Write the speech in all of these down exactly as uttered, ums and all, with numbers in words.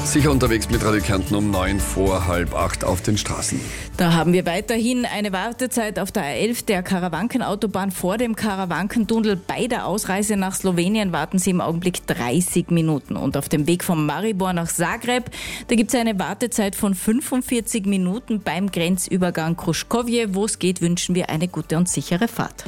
Sicher unterwegs mit Radio Kärnten um neun vor halb acht auf den Straßen. Da haben wir weiterhin eine Wartezeit auf der A elf, der Karawankenautobahn vor dem Karawankentunnel. Bei der Ausreise nach Slowenien warten Sie im Augenblick dreißig Minuten. Und auf dem Weg von Maribor nach Zagreb, da gibt es eine Wartezeit von fünfundvierzig Minuten beim Grenzübergang Kruškovje. Wo es geht, wünschen wir eine gute und sichere Fahrt.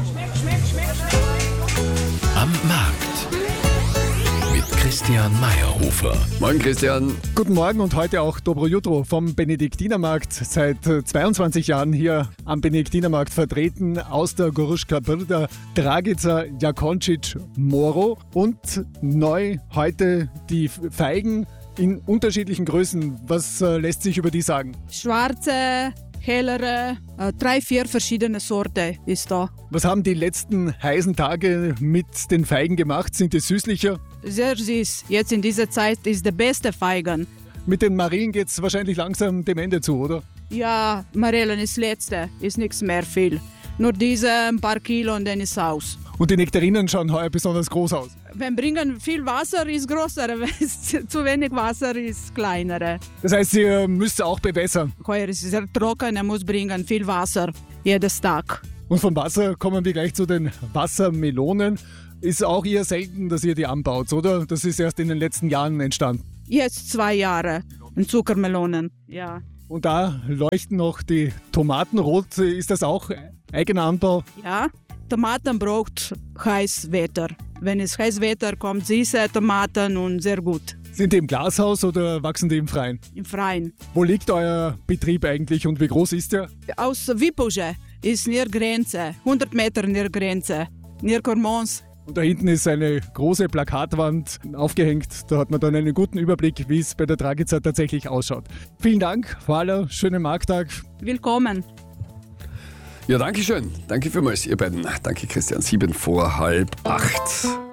Am Markt mit Christian Meyerhofer. Morgen, Christian. Guten Morgen und heute auch Dobro Jutro vom Benediktinermarkt. Seit zweiundzwanzig Jahren hier am Benediktinermarkt vertreten aus der Goruška Brda, Dragica, Jakončić, Moro und neu heute die Feigen in unterschiedlichen Größen. Was äh, lässt sich über die sagen? Schwarze, hellere, äh, drei, vier verschiedene Sorten ist da. Was haben die letzten heißen Tage mit den Feigen gemacht? Sind die süßlicher? Sehr süß. Jetzt in dieser Zeit ist der beste Feigen. Mit den Marien geht es wahrscheinlich langsam dem Ende zu, oder? Ja, Marellen ist letzte, ist nichts mehr viel. Nur diese ein paar Kilo und dann ist aus. Und die Nektarinen schauen heuer besonders groß aus. Wenn bringen viel Wasser, ist größer. Wenn es zu wenig Wasser ist, kleinere. Das heißt, ihr müsst auch bewässern. Heuer ist es sehr trocken, er muss bringen viel Wasser, jedes Tag. Und vom Wasser kommen wir gleich zu den Wassermelonen. Ist auch eher selten, dass ihr die anbaut, oder? Das ist erst in den letzten Jahren entstanden. Jetzt zwei Jahre. Und Zuckermelonen, ja. Und da leuchten noch die Tomaten rot. Ist das auch eigener Anbau? Ja, Tomaten braucht heißes Wetter. Wenn es heißes Wetter kommt, süße Tomaten und sehr gut. Sind die im Glashaus oder wachsen die im Freien? Im Freien. Wo liegt euer Betrieb eigentlich und wie groß ist der? Aus Vipuže ist near Grenze, hundert Meter near Grenze, near Cormons. Und da hinten ist eine große Plakatwand aufgehängt. Da hat man dann einen guten Überblick, wie es bei der Dragica tatsächlich ausschaut. Vielen Dank, Wala, schönen Markttag. Willkommen. Ja, danke schön. Danke vielmals, ihr beiden. Danke, Christian. Sieben vor halb acht.